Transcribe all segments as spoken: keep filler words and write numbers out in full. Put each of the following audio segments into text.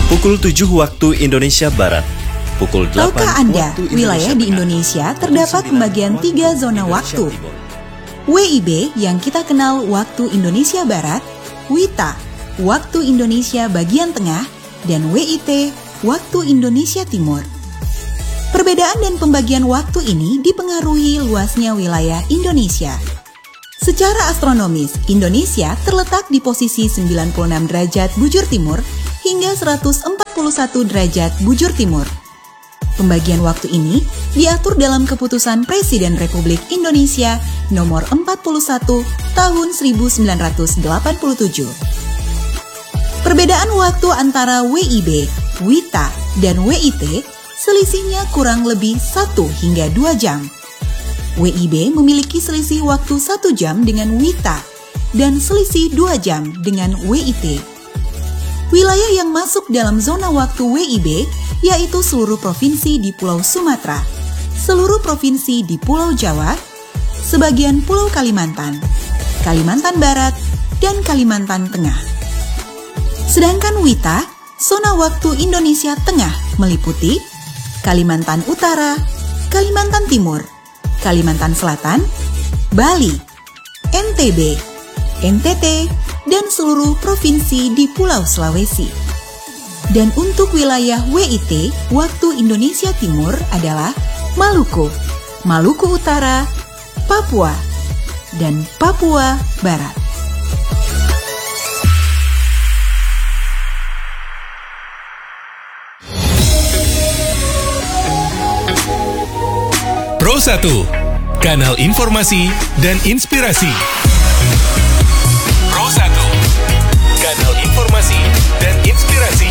Pukul tujuh waktu Indonesia Barat. Pukul delapan Tahukah Anda, waktu wilayah di Tengah. Indonesia terdapat Pukul pembagian sembilan tiga waktu zona Indonesia waktu. Timur. W I B yang kita kenal waktu Indonesia Barat, W I T A waktu Indonesia bagian tengah, dan W I T waktu Indonesia Timur. Perbedaan dan pembagian waktu ini dipengaruhi luasnya wilayah Indonesia. Secara astronomis, Indonesia terletak di posisi sembilan puluh enam derajat bujur timur hingga seratus empat puluh satu derajat bujur timur. Pembagian waktu ini diatur dalam Keputusan Presiden Republik Indonesia Nomor empat puluh satu Tahun seribu sembilan ratus delapan puluh tujuh. Perbedaan waktu antara W I B, W I T A, dan W I T selisihnya kurang lebih satu hingga dua jam. W I B memiliki selisih waktu satu jam dengan W I T A dan selisih dua jam dengan W I T. Wilayah yang masuk dalam zona waktu W I B yaitu seluruh provinsi di Pulau Sumatera, seluruh provinsi di Pulau Jawa, sebagian Pulau Kalimantan, Kalimantan Barat, dan Kalimantan Tengah. Sedangkan W I T A, zona waktu Indonesia Tengah meliputi Kalimantan Utara, Kalimantan Timur, Kalimantan Selatan, Bali, N T B, N T T, dan seluruh provinsi di Pulau Sulawesi. Dan untuk wilayah W I T, waktu Indonesia Timur adalah Maluku, Maluku Utara, Papua, dan Papua Barat. Pro satu, kanal informasi dan inspirasi. Pro satu, kanal informasi dan inspirasi.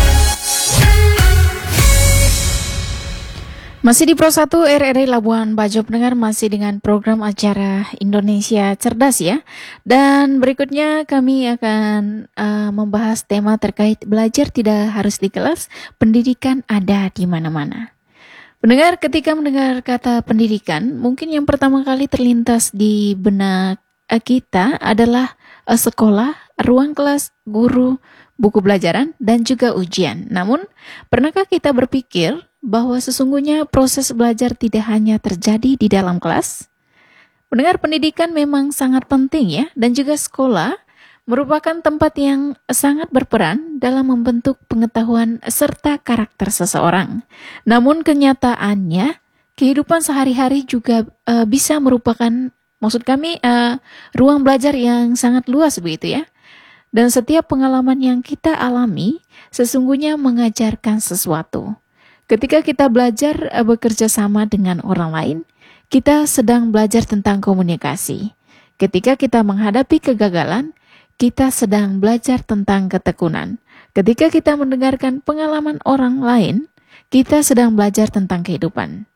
Masih di Pro satu R R I Labuan Bajo, pendengar, masih dengan program acara Indonesia Cerdas ya. Dan berikutnya kami akan uh, membahas tema terkait belajar tidak harus di kelas, pendidikan ada di mana-mana. Pendengar, ketika mendengar kata pendidikan, mungkin yang pertama kali terlintas di benak kita adalah uh, sekolah, ruang kelas, guru, buku pelajaran, dan juga ujian. Namun, pernahkah kita berpikir bahwa sesungguhnya proses belajar tidak hanya terjadi di dalam kelas? Pendengar, pendidikan memang sangat penting ya, dan juga sekolah merupakan tempat yang sangat berperan dalam membentuk pengetahuan serta karakter seseorang. Namun kenyataannya, kehidupan sehari-hari juga uh, bisa merupakan, maksud kami, uh, ruang belajar yang sangat luas begitu ya. Dan setiap pengalaman yang kita alami sesungguhnya mengajarkan sesuatu. Ketika kita belajar uh, bekerja sama dengan orang lain, kita sedang belajar tentang komunikasi. Ketika kita menghadapi kegagalan, kita sedang belajar tentang ketekunan. Ketika kita mendengarkan pengalaman orang lain, kita sedang belajar tentang kehidupan.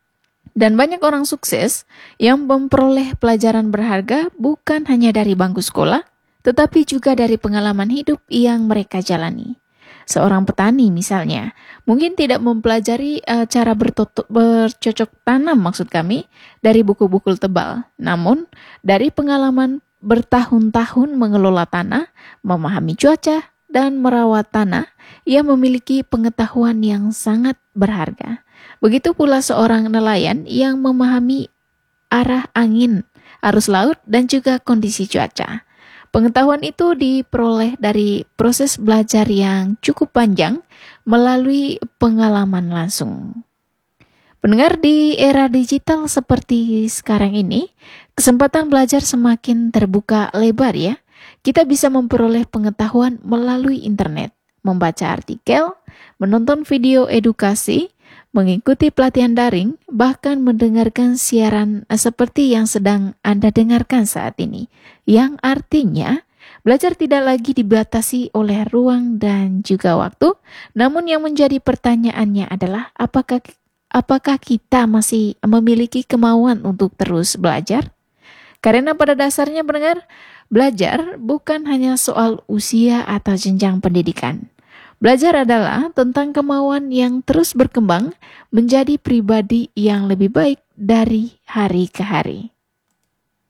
Dan banyak orang sukses yang memperoleh pelajaran berharga bukan hanya dari bangku sekolah, tetapi juga dari pengalaman hidup yang mereka jalani. Seorang petani misalnya, mungkin tidak mempelajari uh, cara bertoto- bercocok tanam maksud kami dari buku-buku tebal. Namun, dari pengalaman bertahun-tahun mengelola tanah, memahami cuaca, dan merawat tanah, ia memiliki pengetahuan yang sangat berharga. Begitu pula seorang nelayan yang memahami arah angin, arus laut, dan juga kondisi cuaca. Pengetahuan itu diperoleh dari proses belajar yang cukup panjang melalui pengalaman langsung. Pendengar, di era digital seperti sekarang ini, kesempatan belajar semakin terbuka lebar ya. Kita bisa memperoleh pengetahuan melalui internet, membaca artikel, menonton video edukasi, mengikuti pelatihan daring, bahkan mendengarkan siaran seperti yang sedang Anda dengarkan saat ini. Yang artinya, belajar tidak lagi dibatasi oleh ruang dan juga waktu, namun yang menjadi pertanyaannya adalah apakah apakah kita masih memiliki kemauan untuk terus belajar? Karena pada dasarnya pendengar, belajar bukan hanya soal usia atau jenjang pendidikan. Belajar adalah tentang kemauan yang terus berkembang menjadi pribadi yang lebih baik dari hari ke hari.